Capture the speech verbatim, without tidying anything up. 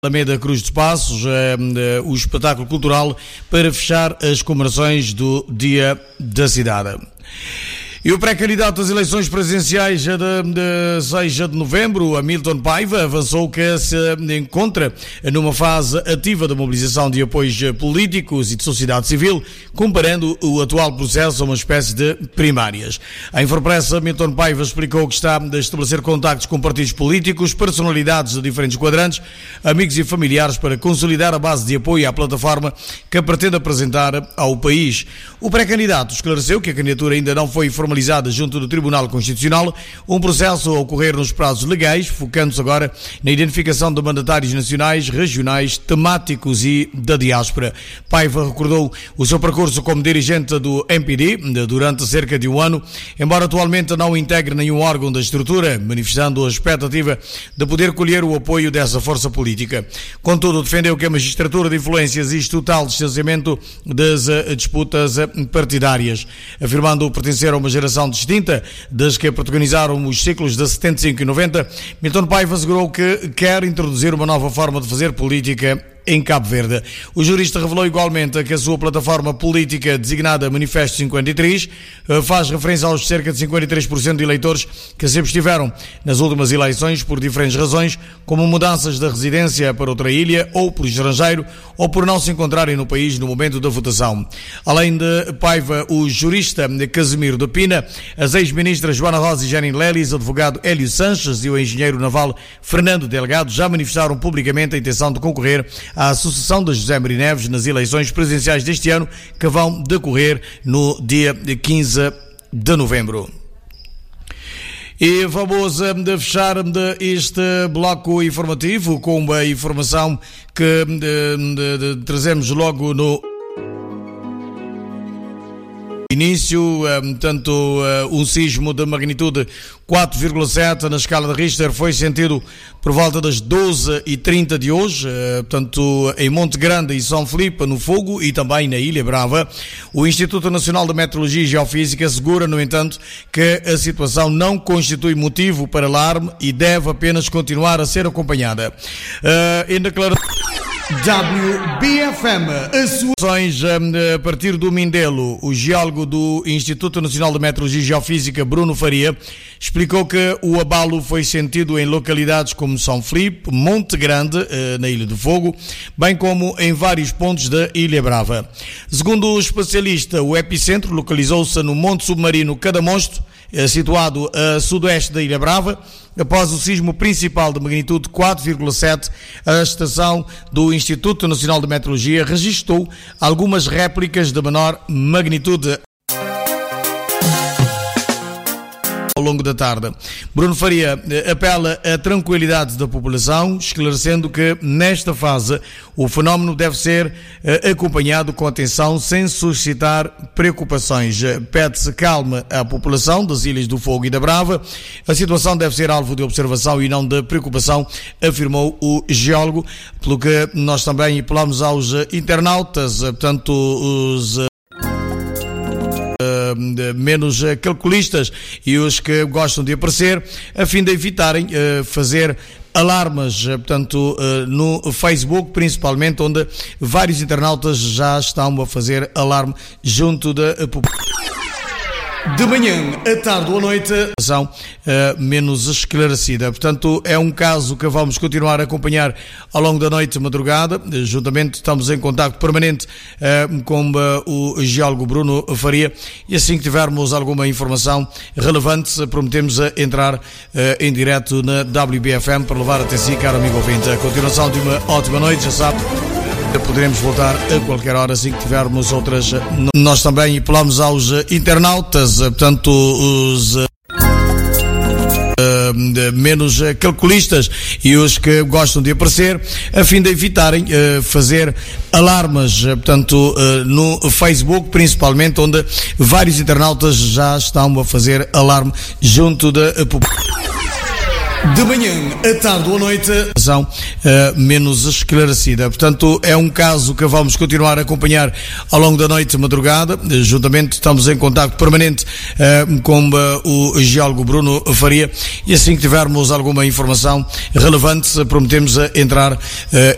Alameda Cruz de Passos, eh, eh, o espetáculo cultural para fechar as comemorações do Dia da Cidade. E o pré-candidato às eleições presidenciais de, de seis de novembro, Hamilton Paiva, avançou que se encontra numa fase ativa da mobilização de apoios políticos e de sociedade civil, comparando o atual processo a uma espécie de primárias. A Infopressa, Hamilton Paiva explicou que está a estabelecer contactos com partidos políticos, personalidades de diferentes quadrantes, amigos e familiares para consolidar a base de apoio à plataforma que pretende apresentar ao país. O pré-candidato esclareceu que a candidatura ainda não foi formalizada junto do Tribunal Constitucional, um processo a ocorrer nos prazos legais, focando-se agora na identificação de mandatários nacionais, regionais, temáticos e da diáspora. Paiva recordou o seu percurso como dirigente do M P D durante cerca de um ano, embora atualmente não integre nenhum órgão da estrutura, manifestando a expectativa de poder colher o apoio dessa força política. Contudo, defendeu que a magistratura de influência exige total distanciamento das disputas partidárias, afirmando pertencer a uma geração distinta das que protagonizaram os ciclos de setenta e cinco e noventa, Hamilton Paiva assegurou que quer introduzir uma nova forma de fazer política em Cabo Verde. O jurista revelou igualmente que a sua plataforma política designada Manifesto cinquenta e três faz referência aos cerca de cinquenta e três por cento de eleitores que sempre estiveram nas últimas eleições por diferentes razões, como mudanças de residência para outra ilha ou por estrangeiro ou por não se encontrarem no país no momento da votação. Além de Paiva, o jurista Casimiro de Pina, as ex-ministras Joana Rosa e Janine Lelis, o advogado Hélio Sanches e o engenheiro naval Fernando Delgado já manifestaram publicamente a intenção de concorrer à sucessão de José Maria Neves nas eleições presidenciais deste ano, que vão decorrer no dia quinze de novembro. E vamos de fechar este bloco informativo com a informação que de, de, de, trazemos logo no início, tanto um sismo de magnitude quatro vírgula sete na escala de Richter foi sentido por volta das doze e trinta de hoje, portanto em Monte Grande e São Filipe, no Fogo, e também na Ilha Brava. O Instituto Nacional de Meteorologia e Geofísica assegura, no entanto, que a situação não constitui motivo para alarme e deve apenas continuar a ser acompanhada. Uh, em declaração W B F M, ações a partir do Mindelo, o geólogo do Instituto Nacional de Meteorologia e Geofísica, Bruno Faria, explicou que o abalo foi sentido em localidades como São Filipe, Monte Grande, na Ilha do Fogo, bem como em vários pontos da Ilha Brava. Segundo o especialista, o epicentro localizou-se no Monte Submarino Cadamonsto, situado a sudoeste da Ilha Brava. Após o sismo principal de magnitude quatro vírgula sete, a estação do Instituto Nacional de Meteorologia registrou algumas réplicas de menor magnitude ao longo da tarde. Bruno Faria apela à tranquilidade da população, esclarecendo que, nesta fase, o fenómeno deve ser acompanhado com atenção, sem suscitar preocupações. Pede-se calma à população das Ilhas do Fogo e da Brava. A situação deve ser alvo de observação e não de preocupação, afirmou o geólogo, pelo que nós também apelamos aos internautas, portanto, os menos calculistas e os que gostam de aparecer, a fim de evitarem uh, fazer alarmes, portanto, uh, no Facebook, principalmente, onde vários internautas já estão a fazer alarme junto da população. De manhã, à tarde ou à noite, a situação uh, menos esclarecida. Portanto, é um caso que vamos continuar a acompanhar ao longo da noite e madrugada. Juntamente estamos em contacto permanente uh, com uh, o geólogo Bruno Faria, e assim que tivermos alguma informação relevante, prometemos a entrar uh, em direto na W B F M para levar até si, caro amigo ouvinte. A continuação de uma ótima noite, já sabe. Poderemos voltar a qualquer hora assim que tivermos outras. Nós também apelamos aos internautas, portanto, os uh, menos calculistas e os que gostam de aparecer, a fim de evitarem uh, fazer alarmes, portanto, uh, no Facebook, principalmente, onde vários internautas já estão a fazer alarme junto da população. De manhã, à tarde ou à noite, a situação uh, menos esclarecida. Portanto, é um caso que vamos continuar a acompanhar ao longo da noite e madrugada. Juntamente estamos em contacto permanente uh, com uh, o geólogo Bruno Faria, e assim que tivermos alguma informação relevante, prometemos a entrar uh,